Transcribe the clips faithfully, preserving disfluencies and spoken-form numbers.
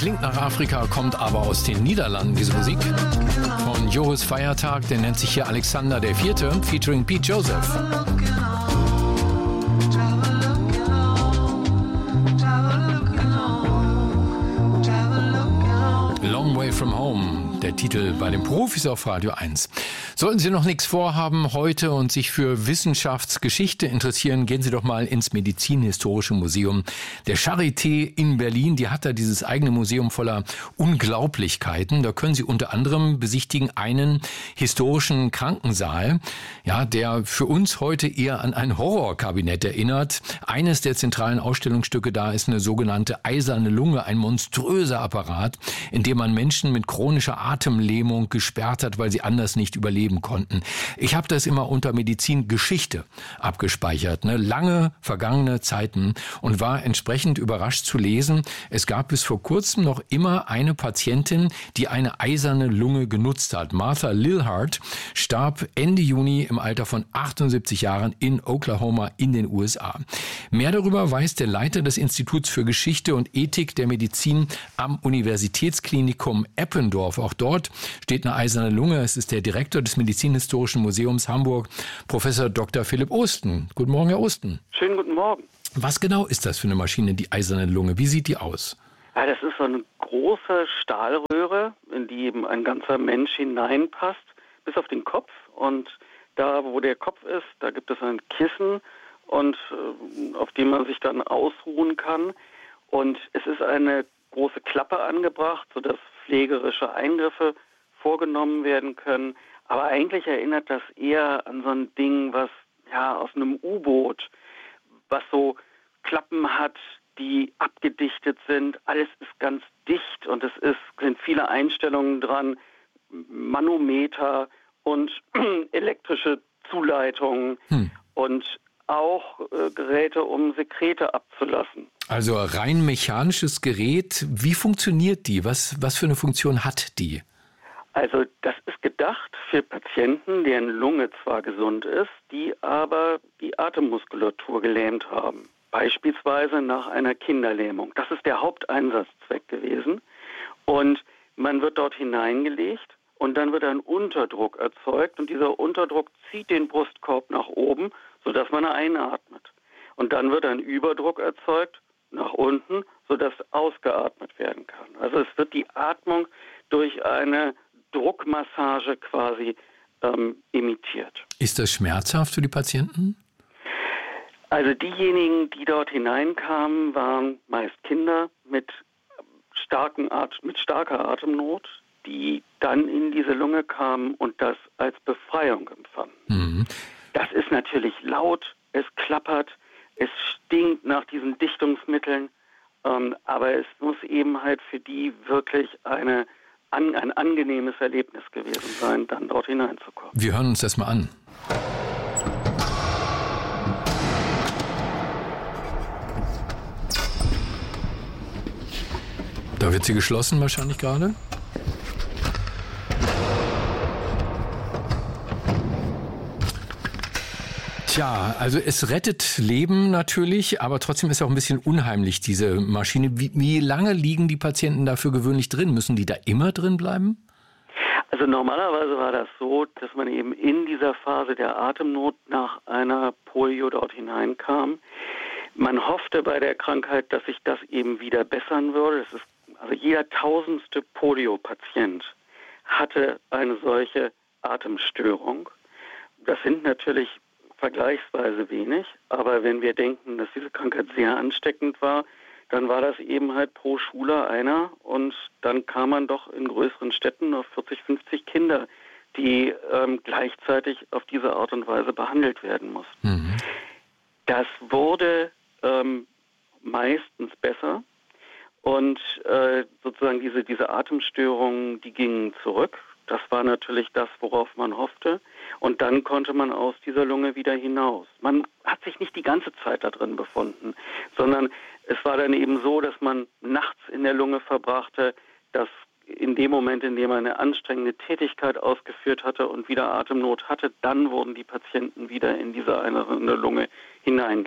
Klingt nach Afrika, kommt aber aus den Niederlanden, diese Musik. Von Joris Feiertag, der nennt sich hier Alexander der Vierte, featuring Pete Joseph. Long Way From Home, der Titel bei den Profis auf Radio eins. Sollten Sie noch nichts vorhaben heute und sich für Wissenschaftsgeschichte interessieren, gehen Sie doch mal ins Medizinhistorische Museum der Charité in Berlin. Die hat da dieses eigene Museum voller Unglaublichkeiten. Da können Sie unter anderem besichtigen einen historischen Krankensaal, ja, der für uns heute eher an ein Horrorkabinett erinnert. Eines der zentralen Ausstellungsstücke da ist eine sogenannte eiserne Lunge, ein monströser Apparat, in dem man Menschen mit chronischer Atemlähmung gesperrt hat, weil sie anders nicht überleben konnten. Ich habe das immer unter Medizingeschichte abgespeichert, ne? Lange vergangene Zeiten, und war entsprechend überrascht zu lesen, es gab bis vor kurzem noch immer eine Patientin, die eine eiserne Lunge genutzt hat. Martha Lilhart starb Ende Juni im Alter von achtundsiebzig Jahren in Oklahoma in den U S A. Mehr darüber weiß der Leiter des Instituts für Geschichte und Ethik der Medizin am Universitätsklinikum Eppendorf. Auch dort steht eine eiserne Lunge. Es ist der Direktor des Medizinhistorischen Museums Hamburg, Professor Doktor Philipp Osten. Guten Morgen, Herr Osten. Schönen guten Morgen. Was genau ist das für eine Maschine, die eiserne Lunge? Wie sieht die aus? Ja, das ist so eine große Stahlröhre, in die eben ein ganzer Mensch hineinpasst, bis auf den Kopf. Und da, wo der Kopf ist, da gibt es ein Kissen, und äh, auf dem man sich dann ausruhen kann. Und es ist eine große Klappe angebracht, sodass pflegerische Eingriffe vorgenommen werden können. Aber eigentlich erinnert das eher an so ein Ding, was ja aus einem U-Boot, was so Klappen hat, die abgedichtet sind. Alles ist ganz dicht und es ist, sind viele Einstellungen dran, Manometer und elektrische Zuleitungen hm. und auch äh, Geräte, um Sekrete abzulassen. Also rein mechanisches Gerät. Wie funktioniert die? Was, was für eine Funktion hat die? Also das ist gedacht für Patienten, deren Lunge zwar gesund ist, die aber die Atemmuskulatur gelähmt haben. Beispielsweise nach einer Kinderlähmung. Das ist der Haupteinsatzzweck gewesen. Und man wird dort hineingelegt und dann wird ein Unterdruck erzeugt. Und dieser Unterdruck zieht den Brustkorb nach oben, sodass man einatmet. Und dann wird ein Überdruck erzeugt nach unten, sodass ausgeatmet werden kann. Also es wird die Atmung durch eine Druckmassage quasi ähm, imitiert. Ist das schmerzhaft für die Patienten? Also diejenigen, die dort hineinkamen, waren meist Kinder mit, starken At- mit starker Atemnot, die dann in diese Lunge kamen und das als Befreiung empfanden. Mhm. Das ist natürlich laut, es klappert, es stinkt nach diesen Dichtungsmitteln, ähm, aber es muss eben halt für die wirklich eine An, ein angenehmes Erlebnis gewesen sein, dann dort hineinzukommen. Wir hören uns das mal an. Da wird sie geschlossen wahrscheinlich gerade. Tja, also es rettet Leben natürlich, aber trotzdem ist auch ein bisschen unheimlich, diese Maschine. Wie, wie lange liegen die Patienten dafür gewöhnlich drin? Müssen die da immer drin bleiben? Also normalerweise war das so, dass man eben in dieser Phase der Atemnot nach einer Polio dort hineinkam. Man hoffte bei der Krankheit, dass sich das eben wieder bessern würde. Das ist, also jeder tausendste Polio-Patient hatte eine solche Atemstörung. Das sind natürlich vergleichsweise wenig, aber wenn wir denken, dass diese Krankheit sehr ansteckend war, dann war das eben halt pro Schule einer, und dann kam man doch in größeren Städten auf vierzig, fünfzig Kinder, die ähm, gleichzeitig auf diese Art und Weise behandelt werden mussten. Mhm. Das wurde ähm, meistens besser, und äh, sozusagen diese, diese Atemstörungen, die gingen zurück. Das war natürlich das, worauf man hoffte. Und dann konnte man aus dieser Lunge wieder hinaus. Man hat sich nicht die ganze Zeit da drin befunden, sondern es war dann eben so, dass man nachts in der Lunge verbrachte, dass in dem Moment, in dem man eine anstrengende Tätigkeit ausgeführt hatte und wieder Atemnot hatte, dann wurden die Patienten wieder in diese eine Lunge hineingelegt.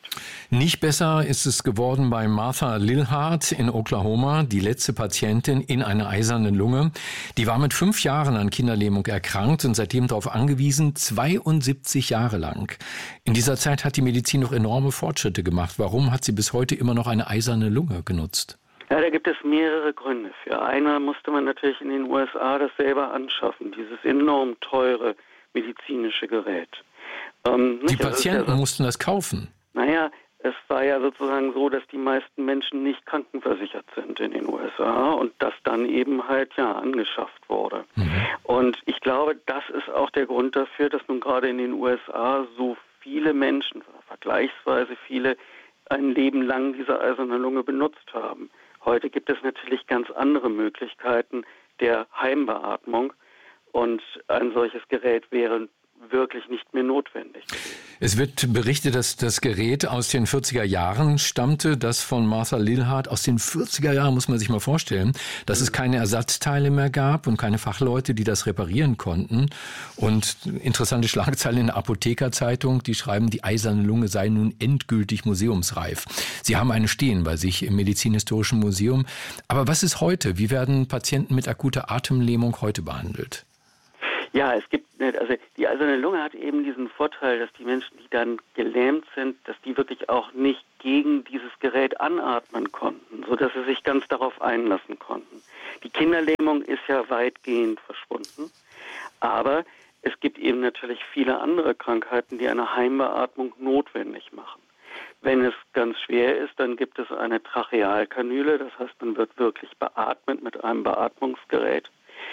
Nicht besser ist es geworden bei Martha Lillhart in Oklahoma, die letzte Patientin in einer eisernen Lunge. Die war mit fünf Jahren an Kinderlähmung erkrankt und seitdem darauf angewiesen, zweiundsiebzig Jahre lang. In dieser Zeit hat die Medizin noch enorme Fortschritte gemacht. Warum hat sie bis heute immer noch eine eiserne Lunge genutzt? Ja, da gibt es mehrere Gründe für. Einmal musste man natürlich in den U S A das selber anschaffen, dieses enorm teure medizinische Gerät. Ähm, die Patienten ja so, mussten das kaufen? Naja, es war ja sozusagen so, dass die meisten Menschen nicht krankenversichert sind in den U S A und das dann eben halt ja angeschafft wurde. Mhm. Und ich glaube, das ist auch der Grund dafür, dass nun gerade in den U S A so viele Menschen, vergleichsweise viele, ein Leben lang diese eiserne Lunge benutzt haben. Heute gibt es natürlich ganz andere Möglichkeiten der Heimbeatmung und ein solches Gerät wäre wirklich nicht mehr notwendig. Es wird berichtet, dass das Gerät aus den vierziger Jahren stammte, das von Martha Lillhart aus den vierziger Jahren, muss man sich mal vorstellen, dass mhm. es keine Ersatzteile mehr gab und keine Fachleute, die das reparieren konnten. Und interessante Schlagzeilen in der Apothekerzeitung, die schreiben, die eiserne Lunge sei nun endgültig museumsreif. Sie haben eine stehen bei sich im Medizinhistorischen Museum. Aber was ist heute? Wie werden Patienten mit akuter Atemlähmung heute behandelt? Ja, es gibt, also die eiserne Lunge hat eben diesen Vorteil, dass die Menschen, die dann gelähmt sind, dass die wirklich auch nicht gegen dieses Gerät anatmen konnten, sodass sie sich ganz darauf einlassen konnten. Die Kinderlähmung ist ja weitgehend verschwunden, aber es gibt eben natürlich viele andere Krankheiten, die eine Heimbeatmung notwendig machen. Wenn es ganz schwer ist, dann gibt es eine Trachealkanüle, das heißt, man wird wirklich beatmet mit einem Beatmungsgerät.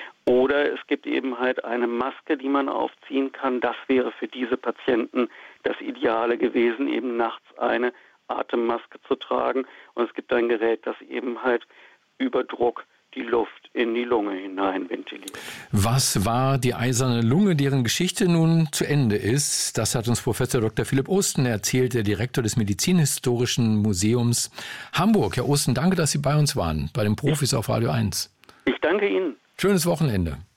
Oder es gibt eben halt eine Maske, die man aufziehen kann. Das wäre für diese Patienten das Ideale gewesen, eben nachts eine Atemmaske zu tragen. Und es gibt ein Gerät, das eben halt über Druck die Luft in die Lunge hinein ventiliert. Was war die eiserne Lunge, deren Geschichte nun zu Ende ist? Das hat uns Professor Doktor Philipp Osten erzählt, der Direktor des Medizinhistorischen Museums Hamburg. Herr Osten, danke, dass Sie bei uns waren, bei den Profis auf Radio eins. Ich danke Ihnen. Schönes Wochenende.